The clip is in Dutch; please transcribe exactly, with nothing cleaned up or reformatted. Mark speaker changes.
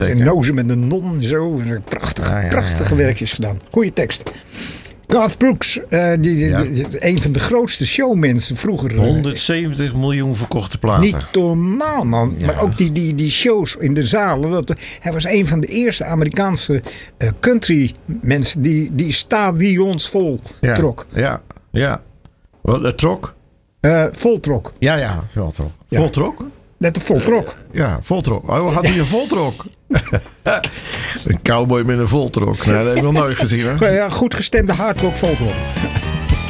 Speaker 1: En Nozen met een non, zo. Prachtige, ja, ja, prachtige ja, ja. werkjes gedaan. Goeie tekst. Garth Brooks, uh, die, die, ja. die, een van de grootste showmensen vroeger.
Speaker 2: honderdzeventig miljoen verkochte platen.
Speaker 1: Niet normaal, man. Ja. Maar ook die, die, die shows in de zalen. Dat, hij was een van de eerste Amerikaanse uh, country mensen die, die stadions vol
Speaker 2: ja.
Speaker 1: trok.
Speaker 2: Ja, ja. Wat, het trok?
Speaker 1: Uh, vol trok.
Speaker 2: Ja, ja, vol trok. Ja. Vol trok?
Speaker 1: Net een voltrok.
Speaker 2: Ja, voltrok. Oh, had hij een voltrok? Een cowboy met een voltrok. Nee, dat heb ik nog nooit gezien. Hè?
Speaker 1: Ja, goed gestemde hardrock voltrok.